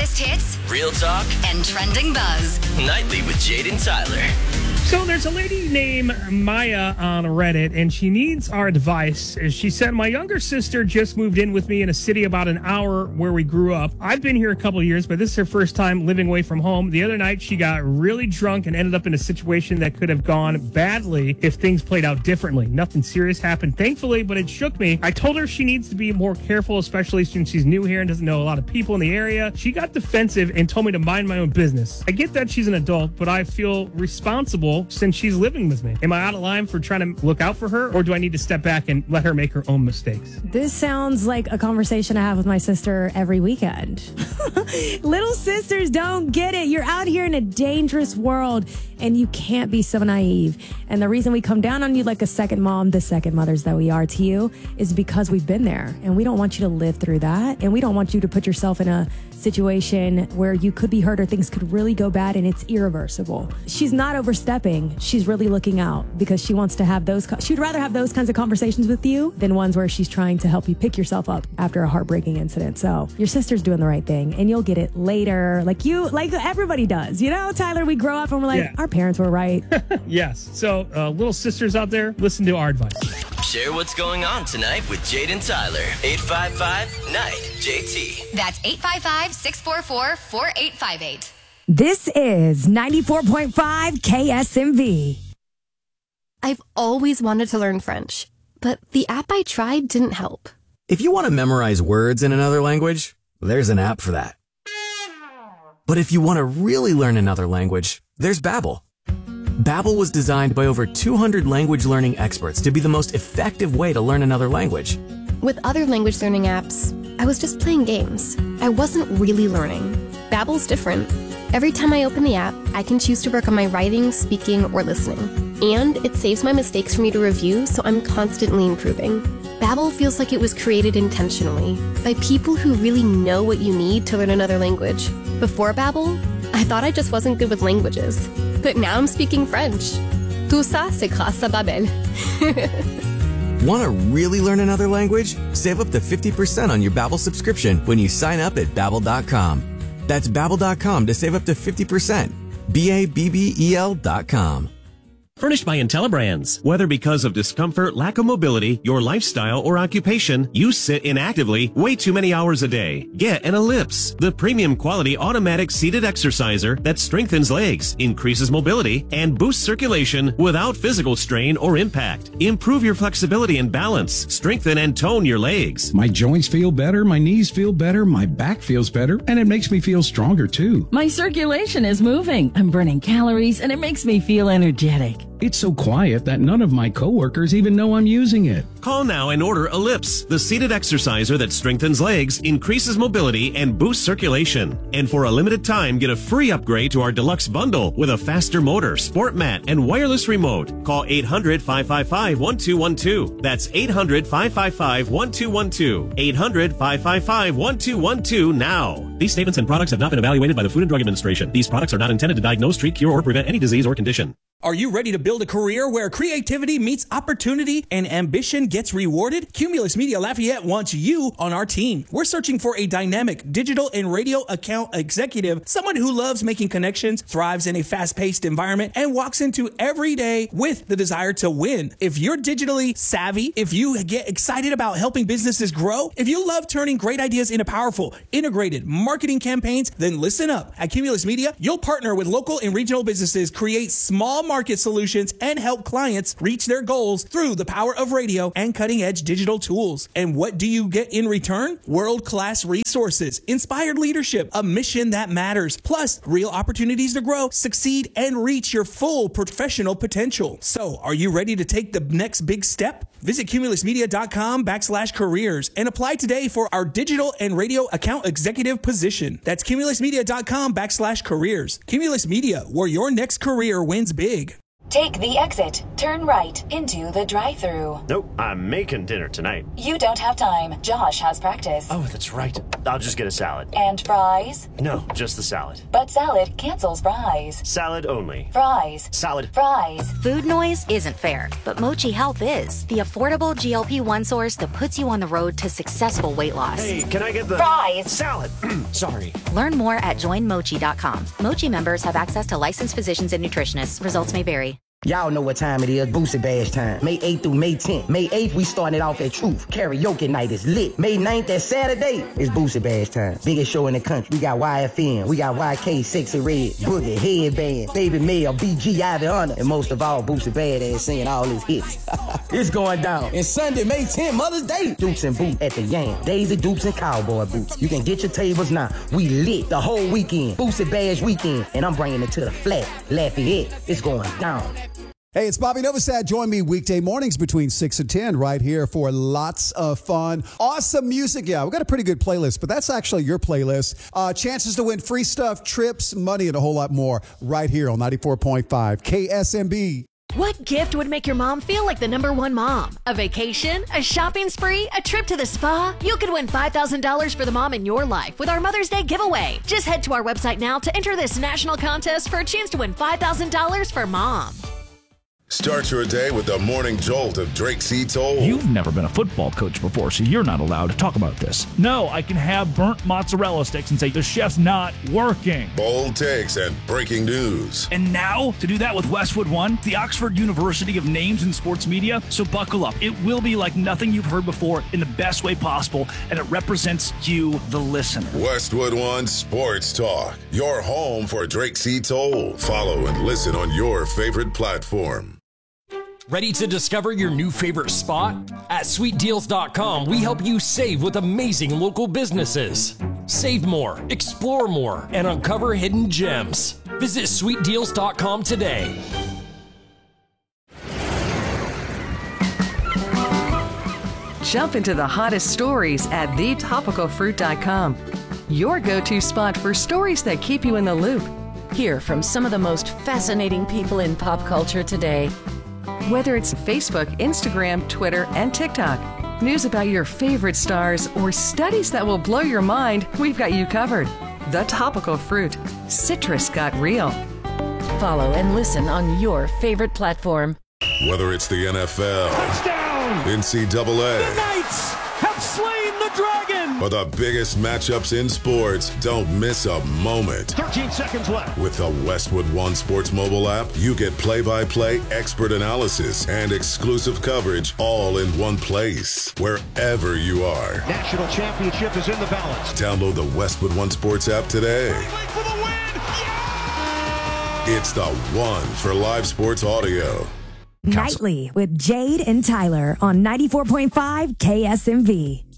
hottest hits, real talk, and trending buzz. Nightly with Jade and Tyler. So there's a lady named Maya on Reddit, and she needs our advice. She said, my younger sister just moved in with me in a city about an hour where we grew up. I've been here a couple of years, but this is her first time living away from home. The other night, she got really drunk and ended up in a situation that could have gone badly if things played out differently. Nothing serious happened, thankfully, but it shook me. I told her she needs to be more careful, especially since she's new here and doesn't know a lot of people in the area. She got defensive and told me to mind my own business. I get that she's an adult, but I feel responsible since she's living with me. Am I out of line for trying to look out for her, or do I need to step back and let her make her own mistakes? This sounds like a conversation I have with my sister every weekend. Little sisters don't get it. You're out here in a dangerous world, and you can't be so naive. And the reason we come down on you like a second mom, the second mothers that we are to you, is because we've been there, and we don't want you to live through that, and we don't want you to put yourself in a situation where you could be hurt or things could really go bad and it's irreversible. She's not overstepping. She's really looking out because she wants to have she'd rather have those kinds of conversations with you than ones where she's trying to help you pick yourself up after a heartbreaking incident. So your sister's doing the right thing, and you'll get it later. Like everybody does. You know, Tyler, we grow up and we're like, our parents were right. Yes. So little sisters out there, listen to our advice. Share what's going on tonight with Jade and Tyler. 855-NIGHT. That's 855-644-4858. This is 94.5 KSMV. I've always wanted to learn French, but the app I tried didn't help. If you want to memorize words in another language, there's an app for that. But if you want to really learn another language, there's Babbel. Babbel was designed by over 200 language learning experts to be the most effective way to learn another language. With other language learning apps, I was just playing games. I wasn't really learning. Babbel's different. Every time I open the app, I can choose to work on my writing, speaking, or listening. And it saves my mistakes for me to review, so I'm constantly improving. Babbel feels like it was created intentionally by people who really know what you need to learn another language. Before Babbel, I thought I just wasn't good with languages. But now I'm speaking French. Tout ça, c'est grâce à Babbel. Want to really learn another language? Save up to 50% on your Babbel subscription when you sign up at Babbel.com. That's Babbel.com to save up to 50%. Babbel.com. Furnished by IntelliBrands. Whether because of discomfort, lack of mobility, your lifestyle, or occupation, you sit inactively way too many hours a day. Get an Ellipse, the premium quality automatic seated exerciser that strengthens legs, increases mobility, and boosts circulation without physical strain or impact. Improve your flexibility and balance. Strengthen and tone your legs. My joints feel better, my knees feel better, my back feels better, and it makes me feel stronger too. My circulation is moving. I'm burning calories, and it makes me feel energetic. It's so quiet that none of my coworkers even know I'm using it. Call now and order Ellipse, the seated exerciser that strengthens legs, increases mobility, and boosts circulation. And for a limited time, get a free upgrade to our deluxe bundle with a faster motor, sport mat, and wireless remote. Call 800-555-1212. That's 800-555-1212. 800-555-1212 now. These statements and products have not been evaluated by the Food and Drug Administration. These products are not intended to diagnose, treat, cure, or prevent any disease or condition. Are you ready to build a career where creativity meets opportunity and ambition gets rewarded? Cumulus Media Lafayette wants you on our team. We're searching for a dynamic digital and radio account executive, someone who loves making connections, thrives in a fast-paced environment, and walks into every day with the desire to win. If you're digitally savvy, if you get excited about helping businesses grow, if you love turning great ideas into powerful, integrated marketing campaigns, then listen up. At Cumulus Media, you'll partner with local and regional businesses, create small market solutions, and help clients reach their goals through the power of radio and cutting-edge digital tools. And what do you get in return? World-class resources, inspired leadership, a mission that matters, plus real opportunities to grow, succeed, and reach your full professional potential. So, are you ready to take the next big step? Visit cumulusmedia.com/careers and apply today for our digital and radio account executive position. That's cumulusmedia.com/careers. Cumulus Media, where your next career wins big. Take the exit. Turn right into the drive-thru. Nope, I'm making dinner tonight. You don't have time. Josh has practice. Oh, that's right. I'll just get a salad. And fries? No, just the salad. But salad cancels fries. Salad only. Fries. Salad. Fries. Food noise isn't fair, but Mochi Health is. The affordable GLP-1 source that puts you on the road to successful weight loss. Hey, can I get the... Fries. Salad. Sorry. Learn more at joinmochi.com. Mochi members have access to licensed physicians and nutritionists. Results may vary. Y'all know what time it is, Boosie Bash time. May 8th through May 10th. May 8th, we starting it off at Truth. Karaoke night is lit. May 9th, that Saturday, is Boosie Bash time. Biggest show in the country. We got YFN, we got YK, Sexy Red, Boogie, Headband, Baby Mel, BG, Ivy Honor, and most of all, Boosie Badass singing all his hits. It's going down. And Sunday, May 10th, Mother's Day, Dukes and Boots at the Yam. Daisy Dukes and Cowboy Boots. You can get your tables now. We lit the whole weekend. Boosie Bash weekend. And I'm bringing it to the flat. Lafayette. It's going down. Hey, it's Bobby Novosad. Join me weekday mornings between 6 and 10 right here for lots of fun. Awesome music. Yeah, we've got a pretty good playlist, but that's actually your playlist. Chances to win free stuff, trips, money, and a whole lot more right here on 94.5 KSMB. What gift would make your mom feel like the #1 mom? A vacation? A shopping spree? A trip to the spa? You could win $5,000 for the mom in your life with our Mother's Day giveaway. Just head to our website now to enter this national contest for a chance to win $5,000 for mom. Start your day with the morning jolt of Drake C. Toll. You've never been a football coach before, so you're not allowed to talk about this. No, I can have burnt mozzarella sticks and say the chef's not working. Bold takes and breaking news. And now, to do that with Westwood One, the Oxford University of names in sports media, so buckle up. It will be like nothing you've heard before in the best way possible, and it represents you, the listener. Westwood One Sports Talk, your home for Drake C. Toll. Follow and listen on your favorite platform. Ready to discover your new favorite spot? At sweetdeals.com, we help you save with amazing local businesses. Save more, explore more, and uncover hidden gems. Visit sweetdeals.com today. Jump into the hottest stories at thetopicalfruit.com. Your go-to spot for stories that keep you in the loop. Hear from some of the most fascinating people in pop culture today. Whether it's Facebook, Instagram, Twitter, and TikTok, news about your favorite stars, or studies that will blow your mind, we've got you covered. The Topical Fruit. Citrus got real. Follow and listen on your favorite platform. Whether it's the NFL, touchdown, NCAA, the Knights have slain the dragon, or the biggest matchups in sports, don't miss a moment. 13 seconds left. With the Westwood One Sports mobile app, you get play-by-play expert analysis and exclusive coverage all in one place, wherever you are. National championship is in the balance. Download the Westwood One Sports app today. For the win! Yeah! It's the one for live sports audio. Nightly with Jade and Tyler on 94.5 KSMV.